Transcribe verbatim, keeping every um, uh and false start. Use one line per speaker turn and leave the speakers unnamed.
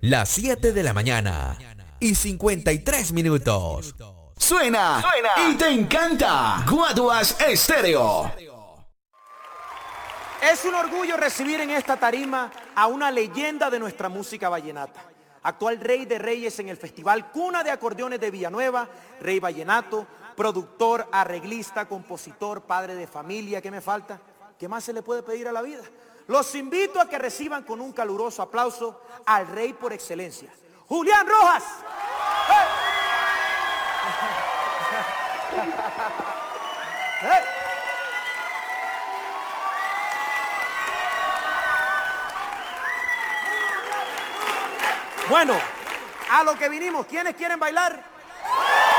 Las siete de la mañana y cincuenta y tres minutos.
Suena, Suena y te encanta. Guaduas Estéreo.
Es un orgullo recibir en esta tarima a una leyenda de nuestra música vallenata. Actual rey de reyes en el Festival Cuna de Acordeones de Villanueva, rey vallenato, productor, arreglista, compositor, padre de familia. ¿Qué me falta? ¿Qué más se le puede pedir a la vida? Los invito a que reciban con un caluroso aplauso al rey por excelencia, Julián Rojas. ¡Hey! ¡Hey! Bueno, a lo que vinimos. ¿Quiénes quieren bailar?